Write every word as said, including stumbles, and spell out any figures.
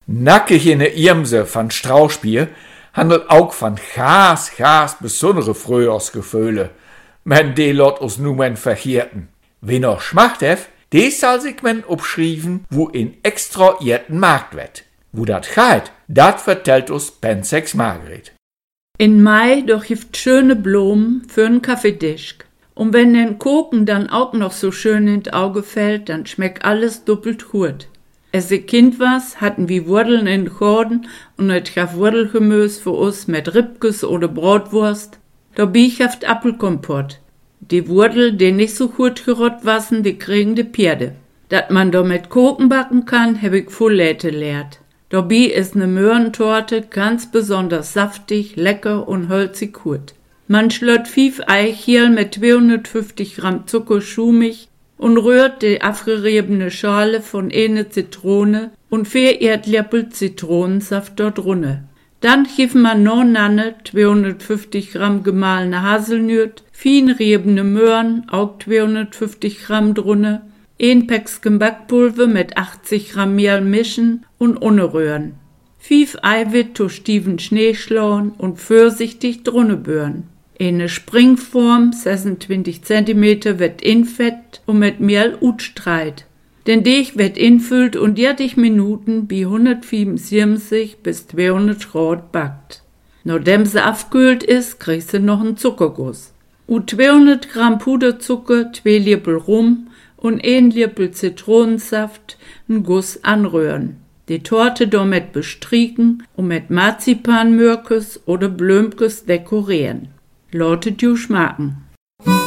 Nackige Irmse van Strauchbier handelt auch van gaas, gaas besondere Frühjahrsgefühle. Men de lot uns nu men verhierten. Wen noch schmacht hef, des soll sich men obschrieben, wo in extra jetten Markt wird. Wo dat geht, dat vertellt uns Pensex Margret. In Mai doch hift schöne Blumen für'n Kaffeetisch. Und wenn den Koken dann auch noch so schön ins Auge fällt, dann schmeckt alles doppelt gut. Esse Kind was, hatten wie Wurdeln in Chorden und et gaf Wurdelgemüs für uns mit Ribkes oder Brotwurst. Da biechaft Apfelkompott. Die Wurdel, die nicht so gut gerott wassen, die kriegen die Pferde. Dat man da mit Koken backen kann, hab ich voll Läte lehrt. Dabei ist ne Möhrentorte ganz besonders saftig, lecker und hölzig gut. Man schlört fief Eichel mit zweihundertfünfzig Gramm Zucker schumig und rührt die aufgeriebene Schale von eine Zitrone und vier Erdlöffel Zitronensaft dort runter. Dann gibt man noch nanne zweihundertfünfzig Gramm gemahlene Haselnüt, fein riebene Möhren, auch zweihundertfünfzig Gramm drunne, ein Päckchen Backpulver mit achtzig Gramm Mehl mischen und unrühren. Fief Eiwit to Stieven Schnee schlauen und vorsichtig drunne böhren. Eine Springform, sechsundzwanzig Zentimeter, wird infett und mit Mehl utstreit. Den Deeg wird infüllt und dreißig Minuten bei hundertfünfundsiebzig bis zweihundert Grad backt. Nachdem sie abgekühlt ist, kriegst du noch einen Zuckerguss. U zweihundert Gramm Puderzucker, zwei Löffel Rum und ein Löffel Zitronensaft, einen Guss anrühren. Die Torte damit bestrieken und mit Marzipanmürkes oder Blömkes dekorieren. Lautet ju schmacken.